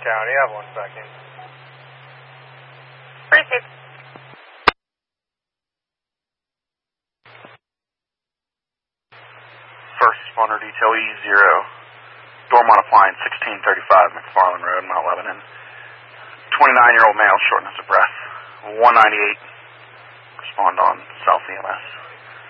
County, have 1 second. Received. First responder detail E0. Door modifying 1635 McFarland Road, Mount Lebanon. 29-year-old male, shortness of breath. 198. Respond on South EMS.